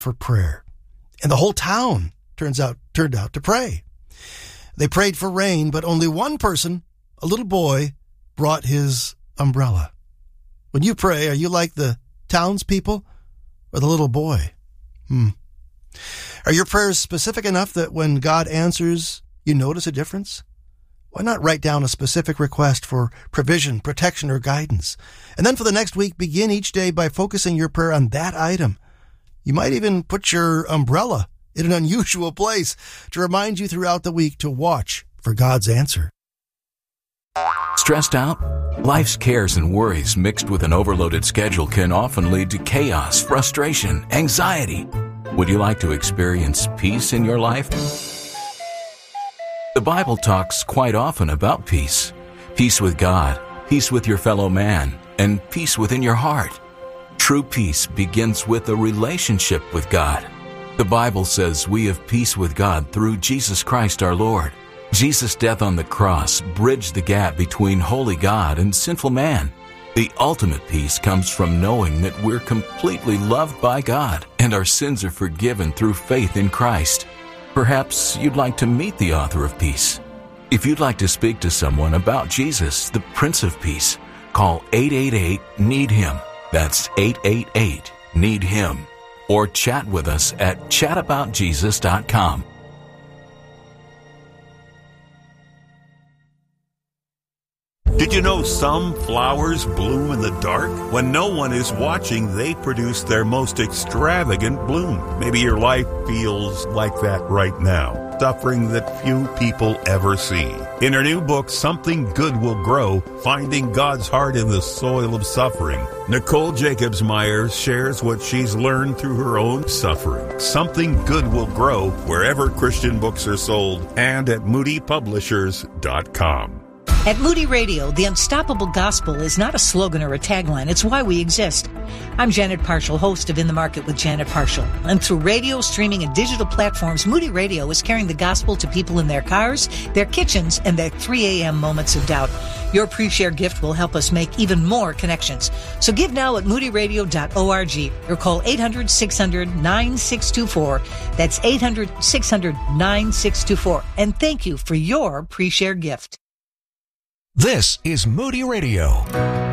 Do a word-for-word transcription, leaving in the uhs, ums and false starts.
for prayer. And the whole town turns out turned out to pray. They prayed for rain, but only one person, a little boy, brought his umbrella. When you pray, are you like the townspeople or the little boy? Hmm. Are your prayers specific enough that when God answers, you notice a difference? Why not write down a specific request for provision, protection, or guidance? And then for the next week, begin each day by focusing your prayer on that item. You might even put your umbrella in an unusual place to remind you throughout the week to watch for God's answer. Stressed out? Life's cares and worries mixed with an overloaded schedule can often lead to chaos, frustration, anxiety. Would you like to experience peace in your life? The Bible talks quite often about peace. Peace with God, peace with your fellow man, and peace within your heart. True peace begins with a relationship with God. The Bible says we have peace with God through Jesus Christ our Lord. Jesus' death on the cross bridged the gap between holy God and sinful man. The ultimate peace comes from knowing that we're completely loved by God and our sins are forgiven through faith in Christ. Perhaps you'd like to meet the author of peace. If you'd like to speak to someone about Jesus, the Prince of Peace, call eight eight eight, need him. That's eight eight eight, need him. Or chat with us at chat about jesus dot com. Did you know some flowers bloom in the dark? When no one is watching, they produce their most extravagant bloom. Maybe your life feels like that right now, suffering that few people ever see. In her new book, Something Good Will Grow, Finding God's Heart in the Soil of Suffering, Nicole Jacobs-Meyer shares what she's learned through her own suffering. Something Good Will Grow wherever Christian books are sold and at moody publishers dot com. At Moody Radio, the unstoppable gospel is not a slogan or a tagline. It's why we exist. I'm Janet Parshall, host of In the Market with Janet Parshall. And through radio, streaming, and digital platforms, Moody Radio is carrying the gospel to people in their cars, their kitchens, and their three a.m. moments of doubt. Your pre-share gift will help us make even more connections. So give now at moody radio dot org or call eight hundred, six hundred, nine six two four. That's eight hundred, six hundred, nine six two four. And thank you for your pre-share gift. This is Moody Radio.